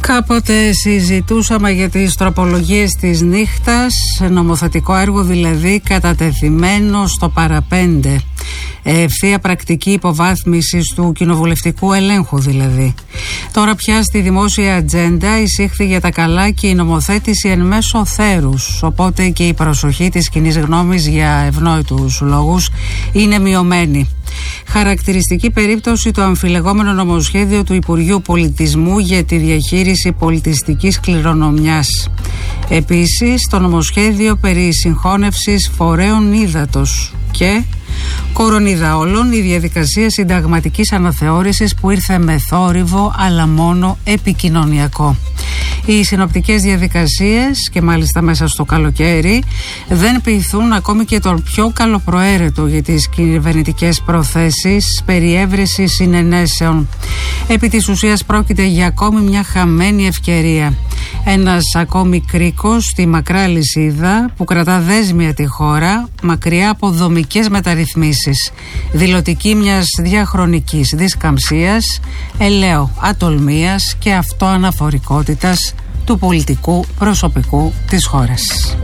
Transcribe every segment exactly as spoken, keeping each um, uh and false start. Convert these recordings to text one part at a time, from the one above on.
Κάποτε συζητούσαμε για τις τροπολογίες της νύχτας, νομοθετικό έργο δηλαδή κατατεθειμένο στο παραπέντε. Ευθεία πρακτική υποβάθμισης του κοινοβουλευτικού ελέγχου δηλαδή. Τώρα πια στη δημόσια ατζέντα εισήχθη για τα καλά και η νομοθέτηση εν μέσω θέρους, οπότε και η προσοχή της κοινής γνώμης για ευνόητους λόγους είναι μειωμένη. Χαρακτηριστική περίπτωση το αμφιλεγόμενο νομοσχέδιο του Υπουργείου Πολιτισμού για τη διαχείριση πολιτιστικής κληρονομιάς. Επίσης το νομοσχέδιο περί συγχώνευσης φορέων ύδατος και κορονίδα όλων η διαδικασία συνταγματικής αναθεώρησης που ήρθε με θόρυβο αλλά μόνο επικοινωνιακό. Οι συνοπτικές διαδικασίες και μάλιστα μέσα στο καλοκαίρι δεν πειθούν ακόμη και τον πιο καλοπροαίρετο για τις κυβερνητικές προθέσεις περί έβρεσης συνενέσεων. Επί της ουσίας πρόκειται για ακόμη μια χαμένη ευκαιρία. Ένας ακόμη κρίκος στη μακρά λυσίδα που κρατά δέσμια τη χώρα μακριά από δομικές μεταρρυθμίσεις. Δηλωτική μιας διαχρονικής δισκαμψίας, ελαίο ατολμίας και αυτοαναφορικότητας του πολιτικού προσωπικού της χώρας.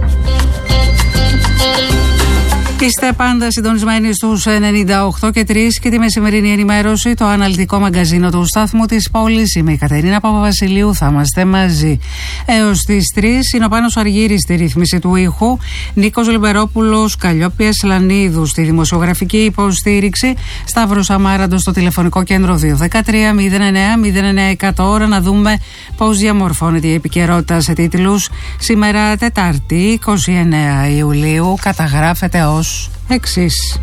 Είστε πάντα συντονισμένοι στους ενενήντα οκτώ και τρία και τη μεσημερινή ενημέρωση, το αναλυτικό μαγκαζίνο του σταθμού της πόλης. Είμαι η Κατερίνα Παπαβασιλείου, θα είμαστε μαζί έως τις τρεις. Είναι ο Πάνος Αργύρης στη ρύθμιση του ήχου, Νίκος Λιμπερόπουλος, Καλλιόπια Σλανίδου στη δημοσιογραφική υποστήριξη, Σταύρος Αμάραντος στο τηλεφωνικό κέντρο δύο ένα τρία μηδέν εννέα μηδέν εννέα εκατό. Ώρα να δούμε πώς διαμορφώνεται η επικαιρότητα σε τίτλους. Σήμερα Τετάρτη είκοσι εννέα Ιουλίου καταγράφεται ως εξής.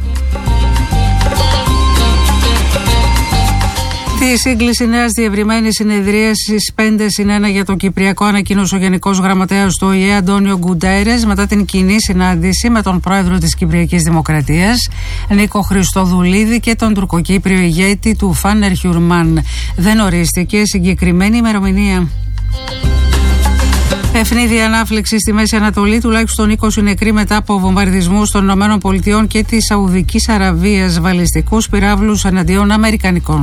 Τη σύγκληση νέας διευρυμένης συνεδρίασης πέντε συν ένα για το Κυπριακό ανακοίνωσε ο Γενικός Γραμματέας του Ο Η Ε Αντώνιο Γκουντέρες μετά την κοινή συνάντηση με τον πρόεδρο της Κυπριακής Δημοκρατίας Νίκο Χριστοδουλίδη και τον τουρκοκύπριο ηγέτη του Φάνερ Χιουρμάν. Δεν ορίστηκε συγκεκριμένη ημερομηνία. Ευνίδια ανάφλεξη στη Μέση Ανατολή, τουλάχιστον είκοσι νεκροί μετά από βομβαρδισμούς των ΗΠΑ και της Σαουδικής Αραβίας, βαλιστικούς πυράβλους εναντίον αμερικανικών